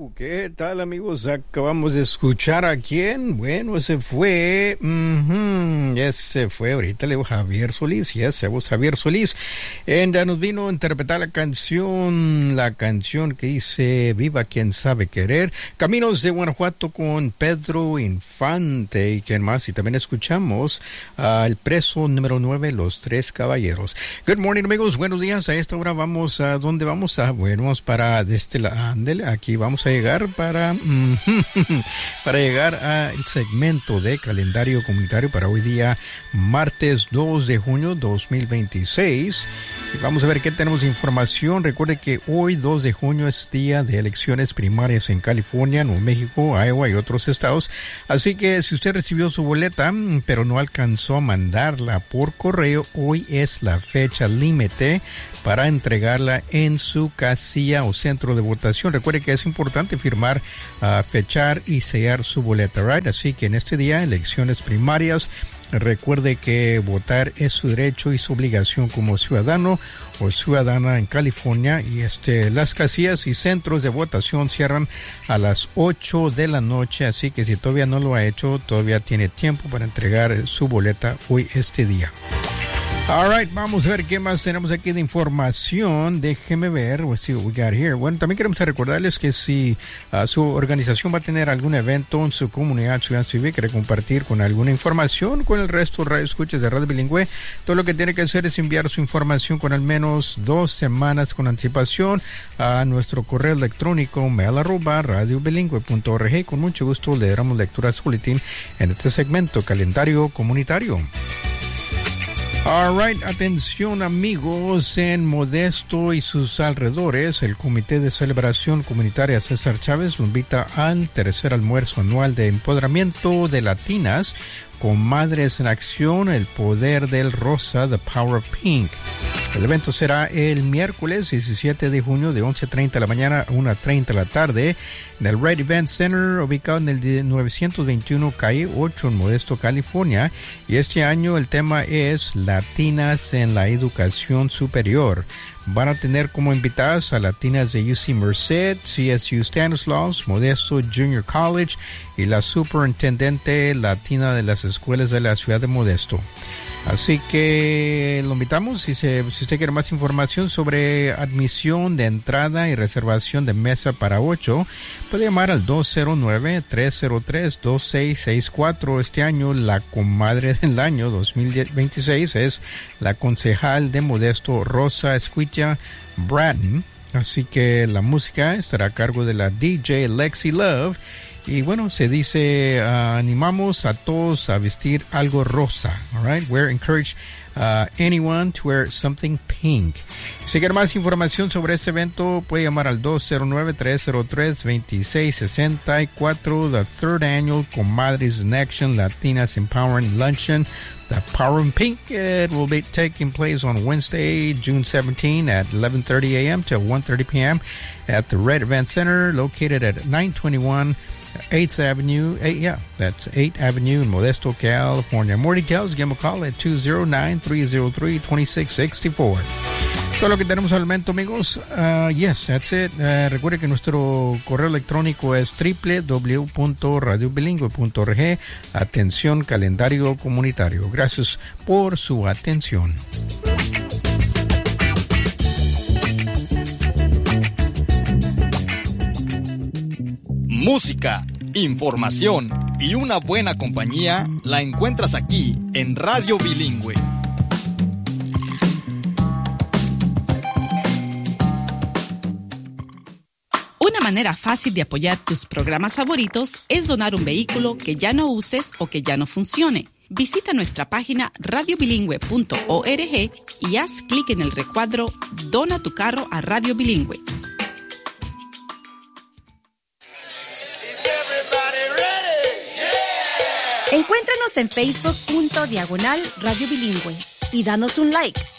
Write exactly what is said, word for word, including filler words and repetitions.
Uh, ¿qué tal, amigos? Acabamos de escuchar a quién. Bueno, ese fue. Uh-huh, ese fue ahorita le Javier Solís. Yes, ese was Javier Solís. And, uh, nos vino a interpretar la canción, la canción que dice Viva quien sabe querer. Caminos de Guanajuato con Pedro Infante. ¿Y quién más? Y también escuchamos al uh, preso número nueve, Los Tres Caballeros. Good morning, amigos. Buenos días. A esta hora vamos a. ¿Dónde vamos a? Bueno, vamos para desde la. Ándele, aquí vamos a llegar para. Mm, para llegar al segmento de calendario comunitario para hoy día, martes dos de junio dos mil veintiséis. Y vamos a ver qué tenemos de información. Recuerde que hoy, dos de junio, es día de elecciones primarias en California, Nuevo México, Iowa y otros estados. Así que si usted recibió su boleta, pero no alcanzó a mandarla por correo, hoy es la fecha límite para entregarla en su casilla o centro de votación. Recuerde que es importante firmar, uh, fechar y sellar su boleta, right? Así que en este día, elecciones primarias, recuerde que votar es su derecho y su obligación como ciudadano o ciudadana en California. Y este, las casillas y centros de votación cierran a las ocho de la noche, así que si todavía no lo ha hecho, todavía tiene tiempo para entregar su boleta hoy este día. All right, vamos a ver qué más tenemos aquí de información. Déjeme ver, let's see what we got here. Bueno, también queremos recordarles que si uh, su organización va a tener algún evento en su comunidad, Ciudad Civil, quiere compartir con alguna información con el resto de radio escuchas de Radio Bilingüe, todo lo que tiene que hacer es enviar su información con al menos dos semanas con anticipación a nuestro correo electrónico mail arroba radiobilingüe punto org. Con mucho gusto le daremos lectura a su boletín en este segmento calendario comunitario. All right, atención amigos, en Modesto y sus alrededores, el Comité de Celebración Comunitaria César Chávez lo invita al tercer almuerzo anual de empoderamiento de latinas con Madres en Acción, el poder del rosa, The Power of Pink. El evento será el miércoles diecisiete de junio de once treinta de la mañana a una treinta de la tarde en el Red Event Center, ubicado en el novecientos veintiuno calle ocho en Modesto, California. Y este año el tema es Latinas en la Educación Superior. Van a tener como invitadas a latinas de U C Merced, C S U Stanislaus, Modesto Junior College y la superintendente latina de las escuelas de la ciudad de Modesto. Así que lo invitamos. Si, se, si usted quiere más información sobre admisión de entrada y reservación de mesa para ocho, puede llamar al dos cero nueve, tres cero tres, dos seis seis cuatro. Este año la comadre del año dos mil veintiséis es la concejal de Modesto, Rosa Escucha Bratton. Así que la música estará a cargo de la D J Lexi Love. Y bueno, se dice, uh, animamos a todos a vestir algo rosa. All right, we're encourage uh, anyone to wear something pink. Si quiere más información sobre este evento, puede llamar al dos cero nueve, tres cero tres, dos seis seis cuatro. The third annual Comadres in Action Latinas Empowering Luncheon, The Power in Pink. It will be taking place on Wednesday, June seventeenth at eleven thirty a.m. to one thirty p.m. at the Red Event Center, located at nine twenty-one eighth Avenue, eight, yeah, that's eighth Avenue in Modesto, California. More details, give them a call at two zero nine, three zero three, two six six four. Todo lo que tenemos al momento, amigos. Uh, yes, that's it. Uh, recuerde que nuestro correo electrónico es doble u doble u doble u punto radio bilingüe punto org. Atención, calendario comunitario. Gracias por su atención. Música, información y una buena compañía la encuentras aquí en Radio Bilingüe. Una manera fácil de apoyar tus programas favoritos es donar un vehículo que ya no uses o que ya no funcione. Visita nuestra página radio bilingüe punto org y haz clic en el recuadro Dona tu carro a Radio Bilingüe. Encuéntranos en Facebook punto diagonal Radio Bilingüe y danos un like.